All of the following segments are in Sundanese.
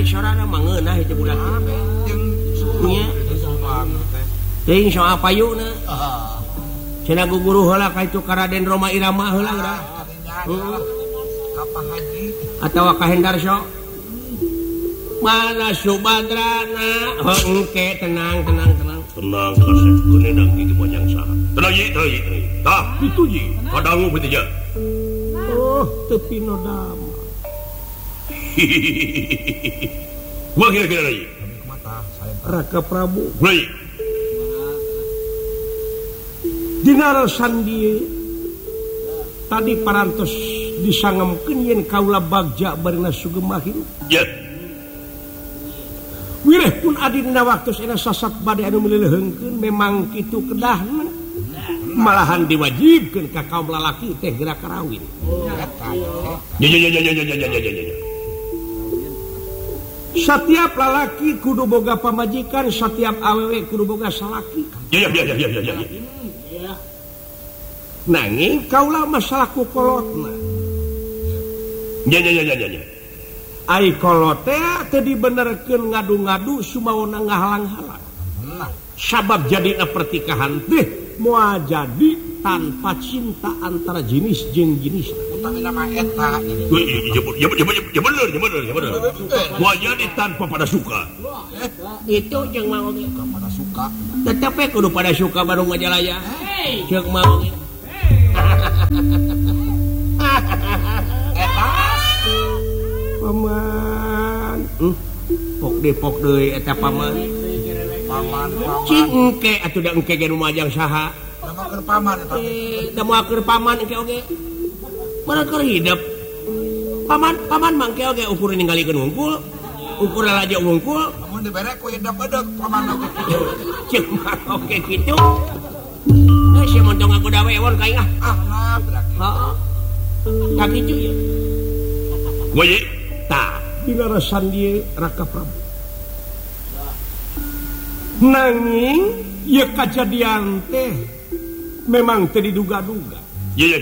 sorana mangeunah itu budak nya teuing soal payuna cenah guguru heula ka itu ka Raden Roma Irama heula urang atawa ka Hendarso mana Subadrana engke tenang kasih keunang gigi panjang saha tenang ye tah itu ye kadangu beuti ja teu pinodama gua kira-kira lagi Raka Prabu baik dinarasan dia tadi parantos disangemkeun yen kaula bagja barina sugema hirup ya wireh pun adina waktu ena sasat bade anu meleleheungkeun memang kitu kedahna malahan diwajibkeun ka kaum lalaki teh geura karawin setiap lalaki kudu boga pamajikan setiap awewe kudu boga salaki ya nanging kaula masalah ku kolotna ya ai kolot teh dibenerkeun ngadu-ngadu sumaona ngahalang-halang sabab jadina pertikahan teh moal jadi tanpa cinta antara jenis jeung jenis utami nama eta ya bener moal jadi tanpa pada suka itu jeung mau ge pada suka tetapi kudu pada suka baru ngajalaya jeung mau ge paman pok deui eta paman cing engke atuh da engke ge rumajang saha keur paman eta da moal keur paman engke oge mana keur hidup paman mangke oge ukur ninggalikeun wungkul ukur lalajo wungkul mun dibere ku hidup-hidup paman cing oge kitu sia montong aku da wewon kaing nah berarti heeh ka kitu ya goye tah dinarasan dieu Raka Prabu nanging ya kejadian teh memang teu diduga-duga ya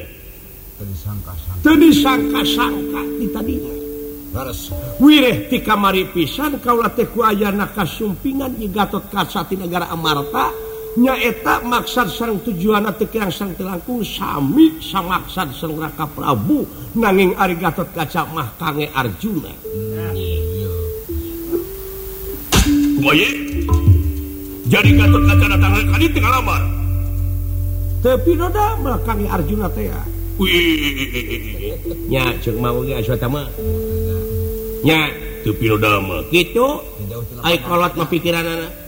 teu disangka-sangka di tadinya wireh ti kamari pisan kaula teh ku ayana kasumpingan di Gatot Kaca ti negara Amarta nyaeta maksad sareng tujuanna teu kirang sareng teu langkung sami samaksad sareng Raka Prabu nanging ari Gatot Kaca mah kange Arjuna kumaha jadi Gatot Kaca datang ka dieu teu ngalamar teu pinoda mah kange Arjuna teh nya ceuk mau ge asa mah nya teu pinoda mah kitu ai kolot mah pikiranana.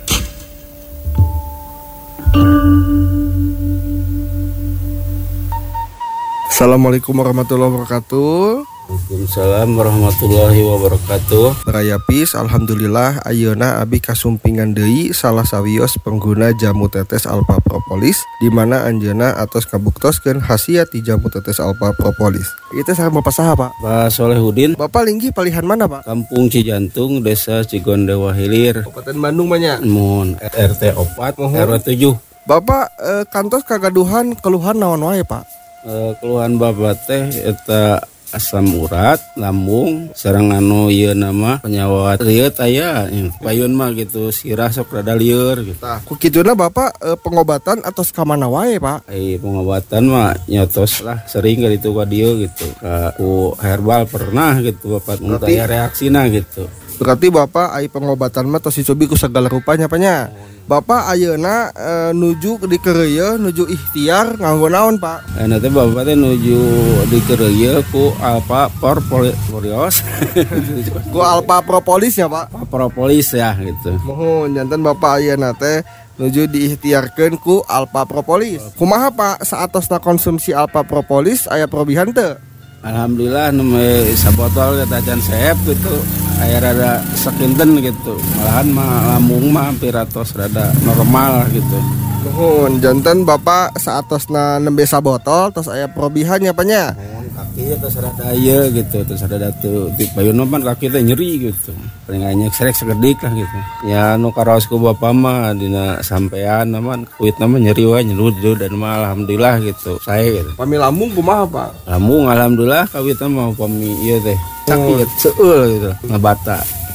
Assalamualaikum warahmatullahi wabarakatuh. Waalaikumsalam warahmatullahi wabarakatuh. Rayapis, alhamdulillah ayeuna abi kasumpingan deui salah sawios pengguna jamu tetes alpha propolis di mana anjeunna atos kabuktoskeun khasiat ti jamu tetes alpha propolis. Itu saya Bapak saha, Pak? Pak Solehudin. Bapak linggih palihan mana, Pak? Kampung Cijantung, Desa Cigondewa Hilir, Kabupaten Bandung mah nya. Mun RT 4 RW 7. Bapak kantos kagaduhan keluhan naon wae, Pak? Keluhan bapak teh eta asam urat, lambung, sareng anu ieu nama penyawat rieut aya, payun mah gitu, sirah sok rada lieur gitu. Tah, ku kituna Bapak pengobatan atos ka mana wae, Pak? Pengobatan mah nyotos lah sering ka ditu ka dieu gitu. Ku herbal pernah gitu Bapak mun aya reaksina gitu. Berarti Bapak ai pengobatan mah tos dicobi ku sagala rupanya apanya? Bapak ayeuna nuju di Kereuyeul nuju ikhtiar nganggo naon, Pak? Nanti Bapak teh nuju di Kereuyeul ku Alpha Propolis. Ku Alpha Propolis ya, Pak? Propolis ya gitu. Mohon janten Bapak ayeuna teh nuju diikhtiarkeun ku Alpha Propolis. Kumaha Pak saatosna konsumsi Alpha Propolis aya perubahan teu? Alhamdulillah nembe sabotol kita can sehep gitu. Aya rada sekinten gitu. Malahan mah lambung mah hampir atos rada normal gitu. Nuhun, janten Bapak saatosna nembe sabotol tos aya perubahannya apanya? Kaki terus rada ieu gitu, terus rada teu di payun mah kaki teh nyeri gitu. Paling anyek serek sekedik lah gitu. Ya nu karaos ku Bapak mah dina sampean mah kuit mah nyeri wae nyerud dan mah alhamdulillah gitu. Sae gitu. Pami lambung kumaha, Pak? Lambung alhamdulillah kawit mah upami ieu teh sakit seueul gitu, ngabata.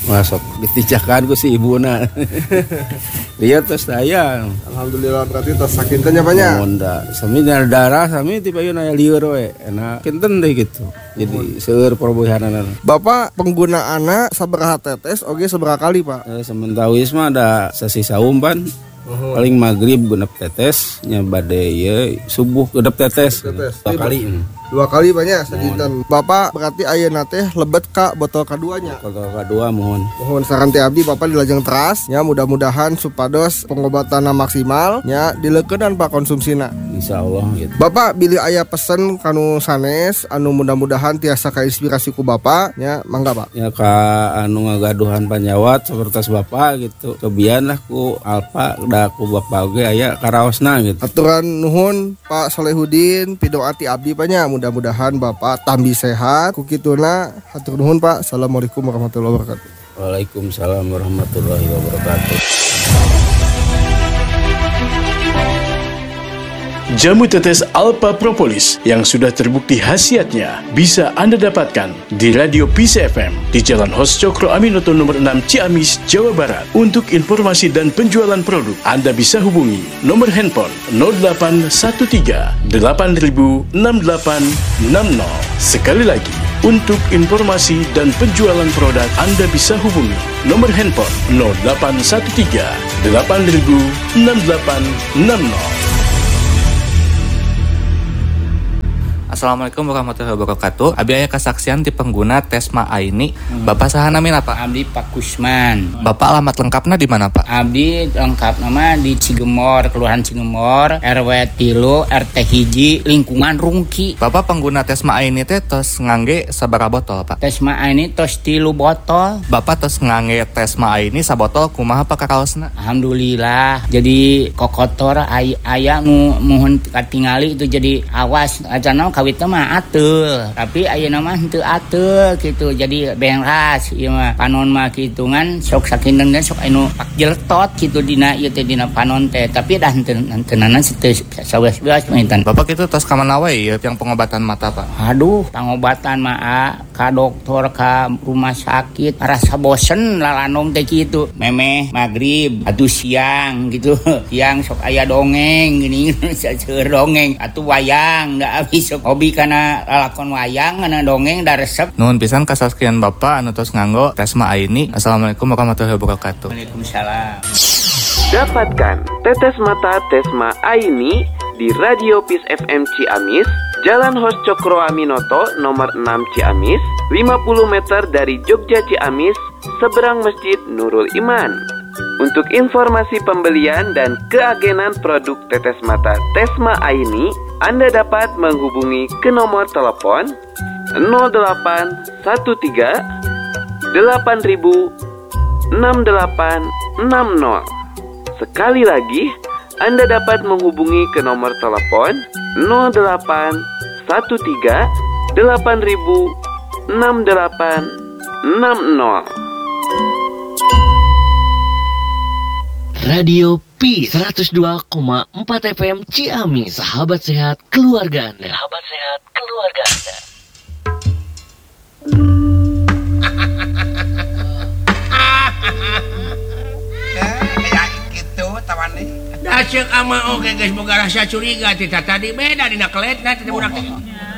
masuk ditijakan ku si ibuna. Lihat tos saya. Alhamdulillah berarti tos sakintennya banyak. Monda, sami darah sami ti payun aya lieur we. Enak kinten deh gitu. Jadi seueur perboyanan. Bapak penggunaanna sabaraha tetes oge sabaraha kali, Pak? Sementawis mah ada sesisa umpan. Paling maghrib genep tetes nya bade ye subuh genep tetes. 2 kali. 2 kali banyak sedinten. Bapak berarti ayeuna teh lebet ka botol kaduanya. Botol kadua mohon Saran teh abdi Bapak dilajeng teras nya mudah-mudahan supados pengobatanna maksimal nya dileukeunnan Pak konsumsina. insyaallah gitu. Bapak bilih aya pesen kanu sanes anu mudah-mudahan tiasa kainspirasi ku Bapak nya mangga Pak. Ya ka anu ngagaduhan panjawat sapertos Bapak gitu. Kebian lah ku Alpa da ku Bapak ge aya karaosna gitu. Aturan nuhun Pak Solehudin pidoati abdi nya mudah-mudahan Bapak tambi sehat. Kukituna hatur nuhun Pak. Assalamualaikum warahmatullahi wabarakatuh. Waalaikumsalam warahmatullahi wabarakatuh. Jamu tetes Alpha Propolis yang sudah terbukti khasiatnya bisa Anda dapatkan di Radio Peace FM di Jalan Hos Cokro Aminoto nomor 6 Ciamis, Jawa Barat. Untuk informasi dan penjualan produk, Anda bisa hubungi nomor handphone 0813 8000 6860. Sekali lagi, untuk informasi dan penjualan produk, Anda bisa hubungi nomor handphone 0813 8000 6860. Assalamualaikum warahmatullahi wabarakatuh. Abi aya kesaksian ti pengguna Tesma Aini. Bapak saha namina Pak? Abdi Pak Kusman. Bapak alamat lengkapna di mana Pak? Abdi lengkap nama di Cigemor, Kelurahan Cigemor, RW 3, RT 1, lingkungan Rungki. Bapak pengguna Tesma Aini teh tos ngangge sabaraha botol Pak? Tesma ini tos 3 botol. Bapak tos ngangge Tesma Aini sabotol kumaha Pak kakaosna? Alhamdulillah. Jadi kokotor aya muhun katingali itu jadi awas acana kawit mah atul, tapi ayeuna mah henteu atul gitu. Jadi beras ieu mah panon mah kitungan sok sakinten sok anu pak jeltot gitu dina ieu teh dina panon teh, tapi dah henteunan teu saweas-weas maintan. Bapak itu tos ka mana wae ya yang pengobatan mata Pak? Aduh, pengobatan mah ka dokter ka rumah sakit rasa bosen lalanong teh kitu. Memeh magrib atuh siang gitu. Siang sok aya dongeng gini seueur dongeng atuh wayang da abis sok hobi kana lalakon wayang kana dongeng da resep. Nuhun pisan kasaskian Bapak anu tos nganggo Tesma Aini. Assalamualaikum warahmatullahi wabarakatuh. Waalaikumsalam. Dapatkan tetes mata Tesma Aini di Radio Peace FM Ciamis, Jalan Hos Cokro Aminoto nomor 6 Ciamis, 50 meter dari Jogja Ciamis, seberang Masjid Nurul Iman. Untuk informasi pembelian dan keagenan produk tetes mata Tesma Aini, Anda dapat menghubungi ke nomor telepon 0813 8000 6860. Sekali lagi, Anda dapat menghubungi ke nomor telepon 0813 8000 6860. Radio Peace 102,4 FM Ciamis, sahabat sehat keluarga Anda. Sahabat sehat keluarga Anda. Kayak gitu tawane. Da ceuk ama oge geus boga rasa curiga ti tadi beda dina keletna teh budak teh.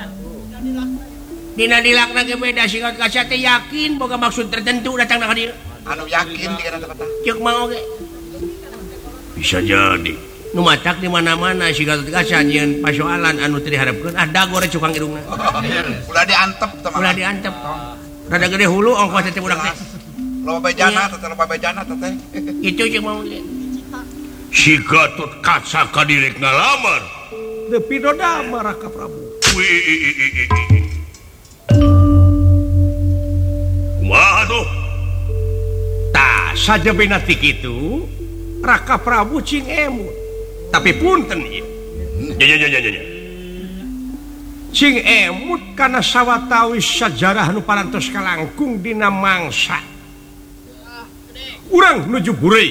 Dina dilakna ge beda singkat kaca teh yakin boga maksud tertentu datang ka dieu. Anu yakin di kana tempat. Ceuk mah oge. Bisa jadi nu matak di mana-mana si Gatot Kaca nyeun pasoalan anu teu diharepkeun ada gore cukang irungna. Ulah diantep teman. Ulah diantep. Rada gede hulu ongkos teh budak teh. Loba bejana teteh. Itu jeung mau si Gatot Kaca ka direk ngalamar. Teu pidoda Raka Prabu. Kumaha tuh? Tah sajebena ti kitu Raka Prabu cing emut. Tapi punten ieu. Ya. Cing emut kana sawatawis sajarah nu parantos kalangkung dina mangsa. Urang nuju burei.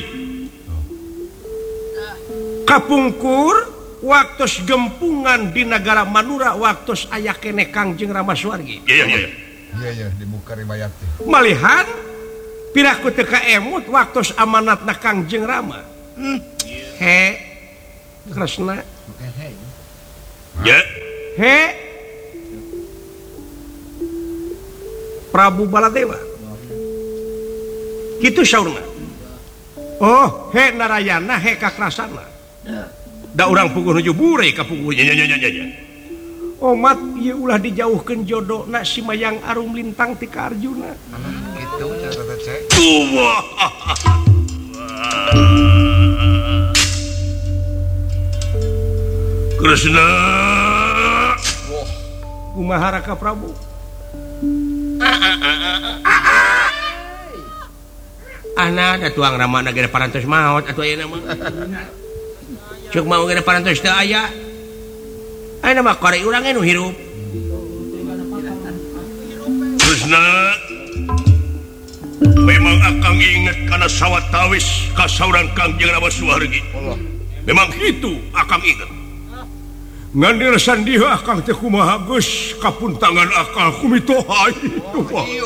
Kapungkur waktos gempungan di negara Manura waktos aya keneh Kangjeng Ramaswargi. Iya di muka riwayat. Malihan Pirahku teka emut waktu amanat na Kangjeng Rama. He, Kresna. Ya. He, Prabu Baladewa. Gitu saurna. Oh, he Narayana, he Kakrasana. Da urang puguh nuju bure ka puguh nya. Omat ieu ulah dijauhkeun jodohna si Mayang Arum Lintang ti ka Arjuna. Gitu catatan saya. Kresna. Kumaha Raka Prabu? Ana da tuang Rama nagara parantos maot atuh ayeuna mah. Cuk mau geus parantos teu aya. Ayeuna mah kore urang nu hirup. Kresna. Memang akang inget kana sawatawis ka saurang Kangjeng Rama Suwargi. Memang itu akang inget. Ngan sandiha akang teh kumaha geus kapuntangan akal kumitoha itu.